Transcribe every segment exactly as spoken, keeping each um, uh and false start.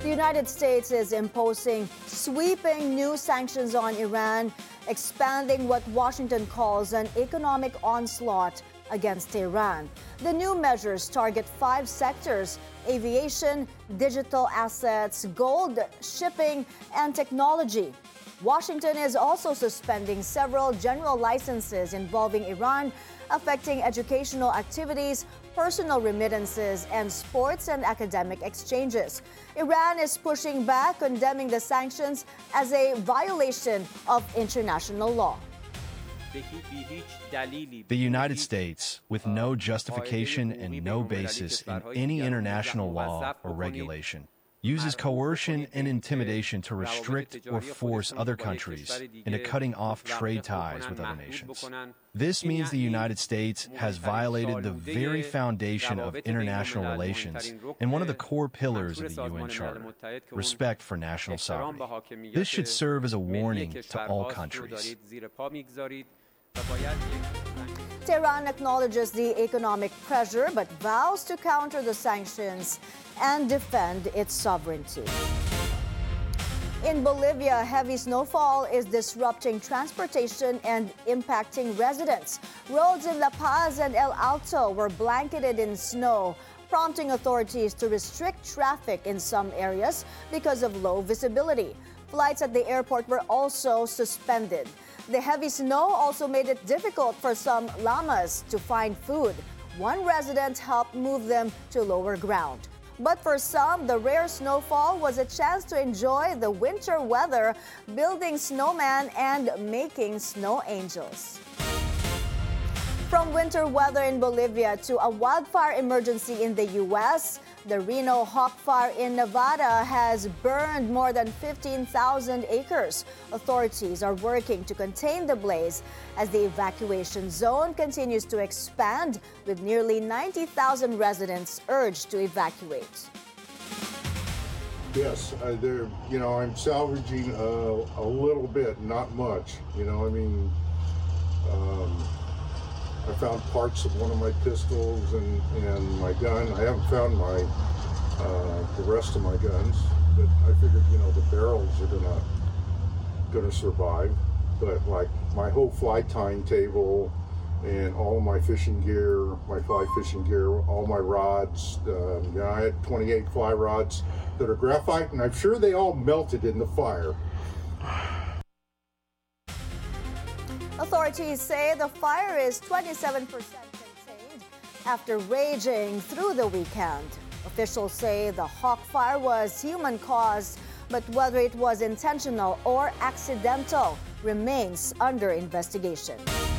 The United States is imposing sweeping new sanctions on Iran, expanding what Washington calls an economic onslaught against Iran. The new measures target five sectors: aviation, digital assets, gold, shipping, and technology. Washington is also suspending several general licenses involving Iran, affecting educational activities, personal remittances, and sports and academic exchanges. Iran is pushing back, condemning the sanctions as a violation of international law. The United States, with no justification and no basis in any international law or regulation, uses coercion and intimidation to restrict or force other countries into cutting off trade ties with other nations. This means the United States has violated the very foundation of international relations and one of the core pillars of the U N Charter, respect for national sovereignty. This should serve as a warning to all countries. Tehran acknowledges the economic pressure but vows to counter the sanctions and defend its sovereignty. In Bolivia, heavy snowfall is disrupting transportation and impacting residents. Roads in La Paz and El Alto were blanketed in snow, prompting authorities to restrict traffic in some areas because of low visibility. Flights at the airport were also suspended. The heavy snow also made it difficult for some llamas to find food. One resident helped move them to lower ground. But for some, the rare snowfall was a chance to enjoy the winter weather, building snowmen and making snow angels. From winter weather in Bolivia to a wildfire emergency in the U S, the Reno Hawk Fire in Nevada has burned more than fifteen thousand acres. Authorities are working to contain the blaze as the evacuation zone continues to expand, with nearly ninety thousand residents urged to evacuate. Yes, uh, there. You know, I'm salvaging uh, a little bit, not much. You know, I mean, um, I found parts of one of my pistols and, and my gun. I haven't found my uh, the rest of my guns, but I figured, you know, the barrels are gonna gonna survive. But like my whole fly tying table and all of my fishing gear, my fly fishing gear, all my rods. Um, you know, I had twenty-eight fly rods that are graphite, and I'm sure they all melted in the fire. Authorities say the fire is twenty-seven percent contained after raging through the weekend. Officials say the Hawk Fire was human-caused, but whether it was intentional or accidental remains under investigation.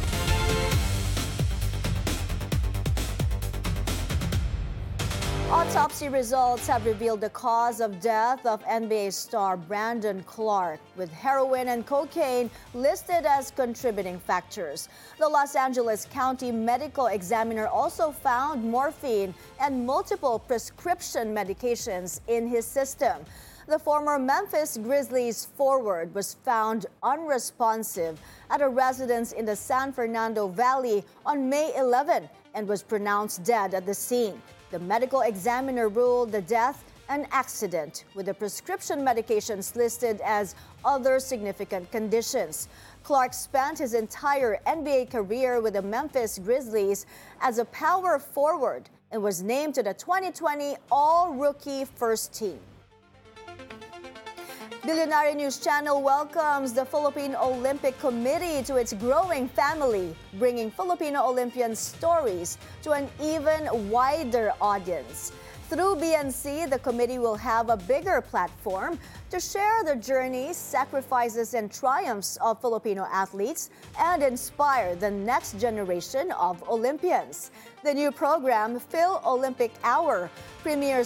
Autopsy results have revealed the cause of death of N B A star Brandon Clarke, with heroin and cocaine listed as contributing factors. The Los Angeles County Medical Examiner also found morphine and multiple prescription medications in his system. The former Memphis Grizzlies forward was found unresponsive at a residence in the San Fernando Valley on May eleventh and was pronounced dead at the scene. The medical examiner ruled the death an accident, with the prescription medications listed as other significant conditions. Clarke spent his entire N B A career with the Memphis Grizzlies as a power forward and was named to the twenty twenty All-Rookie First Team. Billionaire News Channel welcomes the Philippine Olympic Committee to its growing family, bringing Filipino Olympian stories to an even wider audience. Through B N C, the committee will have a bigger platform to share the journeys, sacrifices, and triumphs of Filipino athletes and inspire the next generation of Olympians. The new program, Phil Olympic Hour, premieres